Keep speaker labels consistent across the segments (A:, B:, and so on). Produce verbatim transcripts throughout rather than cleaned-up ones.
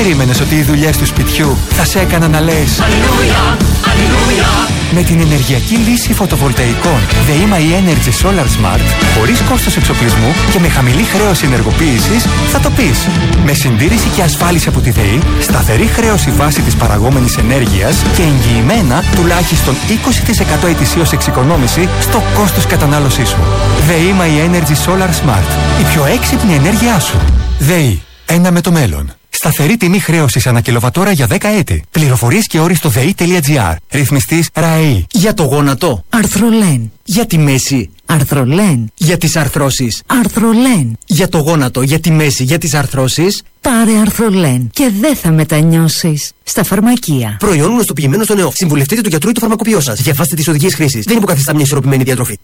A: περίμενες ότι οι δουλειές του σπιτιού θα σε έκαναν να λες Αλληλούια, Αλληλούια? Με την ενεργειακή λύση φωτοβολταϊκών ΔΕΗ Energy Solar Smart, χωρίς κόστος εξοπλισμού και με χαμηλή χρέωση ενεργοποίησης, θα το πεις. Με συντήρηση και ασφάλιση από τη ΔΕΗ, σταθερή χρέωση βάση της παραγόμενης ενέργειας και εγγυημένα τουλάχιστον είκοσι τοις εκατό ετησίως εξοικονόμηση στο κόστος κατανάλωσής σου. ΔΕΗ Energy Solar Smart. Η πιο έξυπνη ενέργειά σου. ΔΕΗ. Ένα με το μέλλον. Σταθερή τιμή χρέωσης ανά κιλοβατόρα για δέκα έτη. Πληροφορίες και όροι στο ΔΕΗ.gr. Ρυθμιστής ΡΑΕΗ.
B: Για το γόνατο, Αρθρολέν. Για τη μέση, Αρθρολέν. Για τις αρθρώσεις, Αρθρολέν. Για το γόνατο, για τη μέση, για τις αρθρώσεις,
C: πάρε Αρθρολέν και δεν θα μετανιώσεις. Στα φαρμακεία.
B: Προϊόν γνωστοποιημένο στον ΕΟΦ. Συμβουλευτείτε τον γιατρό ή το φαρμακοποιό σας. Διαβάστε τις οδηγίες χρήσης. Δεν υποκαθιστά μια ισορροπημένη διατροφή.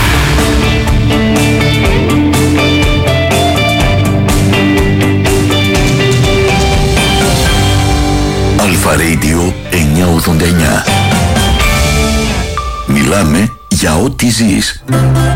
D: Αλφα Radio εννιακόσια ογδόντα εννιά. Μιλάμε για ό,τι ζεις.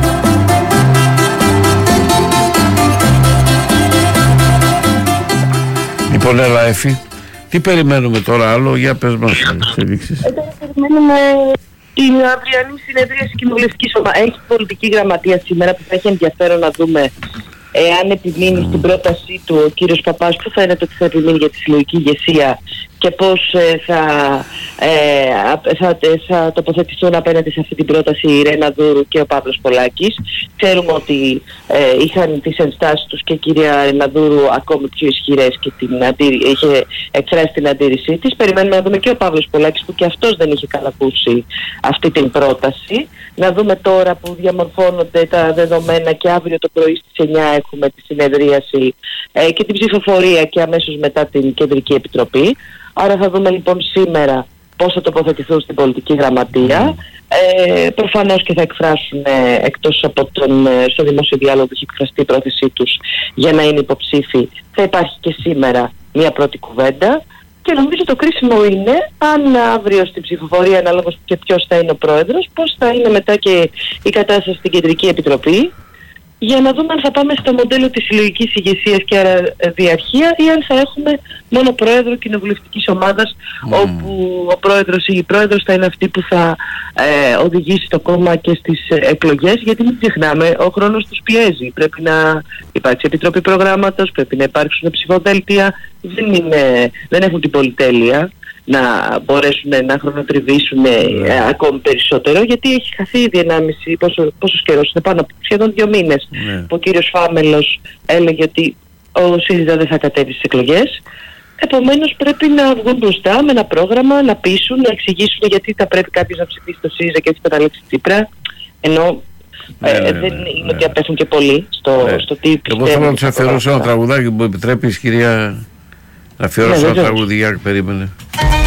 E: Λοιπόν, έλα Εφη, τι περιμένουμε τώρα άλλο, για πες μας εξελίξεις.
F: Εδώ περιμένουμε την αυριανή συνεδρίαση κοινοβουλευτικής ομάδας. Έχει πολιτική γραμματεία σήμερα που θα έχει ενδιαφέρον να δούμε εάν επιμείνει στην πρότασή του ο κύριος Παπάς, που φαίνεται ότι θα επιμείνει για τη συλλογική ηγεσία και πώς ε, θα, ε, θα, θα τοποθετηθούν απέναντι σε αυτή την πρόταση η Ρένα Δούρου και ο Παύλος Πολάκης. Ξέρουμε ότι ε, είχαν τις ενστάσεις τους και η κυρία Ρένα Δούρου ακόμη πιο ισχυρές και την αντίρρη, είχε εκφράσει την αντίρρησή της. Περιμένουμε να δούμε και ο Παύλος Πολάκης, που και αυτός δεν είχε καλακούσει αυτή την πρόταση. Να δούμε τώρα που διαμορφώνονται τα δεδομένα και αύριο το πρωί στις εννιά έχουμε τη συνεδρίαση ε, και την ψηφοφορία και αμέσως μετά την Κεντρική Επιτροπή. Άρα θα δούμε λοιπόν σήμερα πώς θα τοποθετηθούν στην πολιτική γραμματεία. Ε, προφανώς και θα εκφράσουν ε, εκτός από τον ε, στο δημόσιο διάλογο που έχει εκφραστεί η πρόθεσή τους για να είναι υποψήφοι. Θα υπάρχει και σήμερα μια πρώτη κουβέντα. Και νομίζω το κρίσιμο είναι αν αύριο στην ψηφοφορία, ανάλογα και ποιος θα είναι ο πρόεδρος, πώς θα είναι μετά και η κατάσταση στην Κεντρική Επιτροπή, για να δούμε αν θα πάμε στο μοντέλο της συλλογικής ηγεσίας και άρα διαρχία, ή αν θα έχουμε μόνο πρόεδρο κοινοβουλευτικής ομάδας, mm. όπου ο πρόεδρος ή η πρόεδρος θα είναι αυτή που θα ε, οδηγήσει το κόμμα και στις εκλογές, γιατί μην ξεχνάμε, ο χρόνος τους πιέζει. Πρέπει να υπάρξει επιτροπή προγράμματος, πρέπει να υπάρξουν ψηφοδέλτια, δεν, είναι, δεν έχουν την πολυτέλεια να μπορέσουν να χρονοτριβήσουν yeah. ε, ακόμη περισσότερο, γιατί έχει χαθεί ήδη ενάμιση, πόσο, πόσος καιρός, είναι πάνω από σχεδόν δύο μήνες yeah. που ο κύριος Φάμελος έλεγε ότι ο ΣΥΡΙΖΑ δεν θα κατέβει στις εκλογές. Επομένως πρέπει να βγουν μπροστά με ένα πρόγραμμα, να πείσουν, να εξηγήσουν γιατί θα πρέπει κάποιος να ψηφίσει το ΣΥΡΙΖΑ και έτσι θα τα Τσίπρα, ενώ ναι, ε, ναι, δεν ναι, είναι ναι. ότι απέχουν και πολύ στο, ναι. στο τι πιστεύουν.
E: Εγώ θέλω να τους αφιερώσω ένα τραγουδάκι που μου επιτρέπεις, κυρία, να αφιερώσω ναι, ένα τραγουδάκι, περίμενε.